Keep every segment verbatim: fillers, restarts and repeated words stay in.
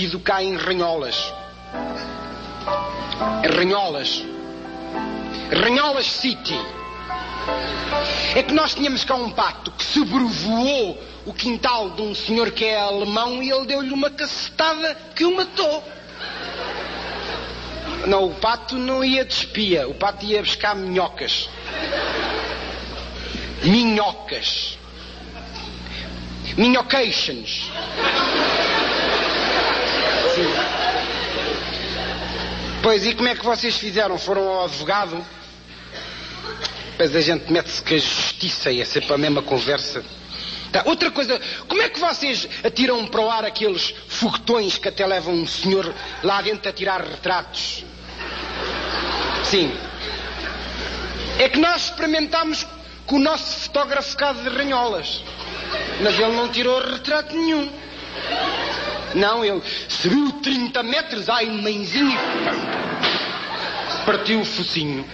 acontecido cá em Ranholas. Em Ranholas. Ranholas City. É que nós tínhamos cá um pato que sobrevoou o quintal de um senhor que é alemão e ele deu-lhe uma cacetada que o matou. Não, o pato não ia de espia, o pato ia buscar minhocas. Minhocas. Minhocations. Sim. Pois, e como é que vocês fizeram? Foram ao advogado? Pois a gente mete-se com a justiça e é sempre a mesma conversa. Tá. Outra coisa, como é que vocês atiram para o ar aqueles foguetões que até levam um senhor lá dentro a tirar retratos? Sim. É que nós experimentámos com o nosso fotógrafo cá de Ranholas. Mas ele não tirou retrato nenhum. Não, ele subiu trinta metros, ai, mãezinho, e pam, partiu o focinho.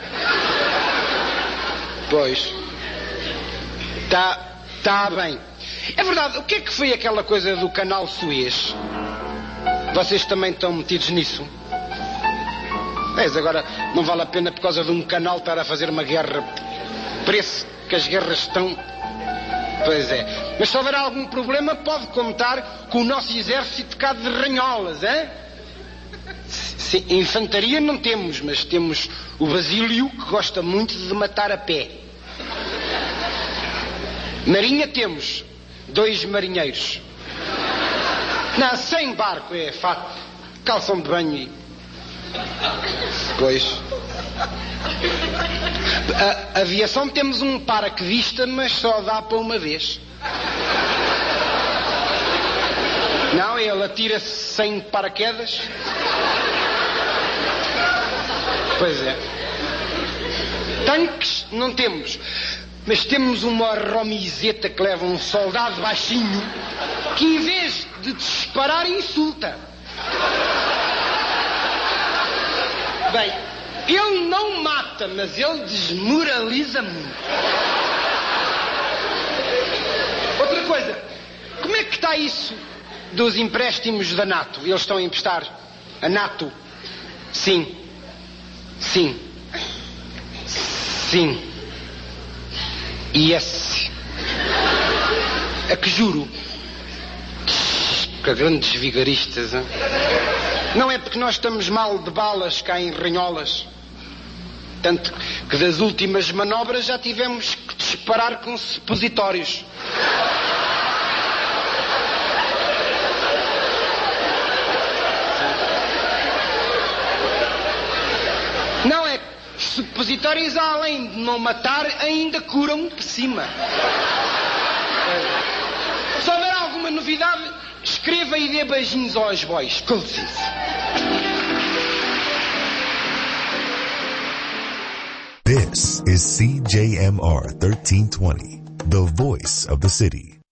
Pois. Tá, tá bem. É verdade, o que é que foi aquela coisa do canal Suez? Vocês também estão metidos nisso? Mas agora não vale a pena por causa de um canal estar a fazer uma guerra. Parece que as guerras estão... Pois é. Mas se houver algum problema pode contar com o nosso exército cá de Ranholas, hein? Sim, infantaria não temos, mas temos o Basílio que gosta muito de matar a pé. Marinha temos dois marinheiros. Não, sem barco, é fato. Calção de banho e... Pois. A aviação temos um paraquedista, mas só dá para uma vez. Não, ele atira-se sem paraquedas. Pois é. Tanques não temos, mas temos uma romizeta que leva um soldado baixinho que em vez de disparar insulta. Bem, ele não mata, mas ele desmoraliza muito. Outra coisa, como é que está isso dos empréstimos da NATO? Eles estão a emprestar a NATO? Sim. Sim. Sim. E esse? A que juro? Que grandes vigaristas, hein? Não é porque nós estamos mal de balas cá em Ranholas. Tanto que das últimas manobras já tivemos que disparar com supositórios. Não é que os supositórios, além de não matar, ainda curam por cima. Se houver alguma novidade, escreva e dê beijinhos aos boys. Com licença. This is C J M R thirteen twenty, the voice of the city.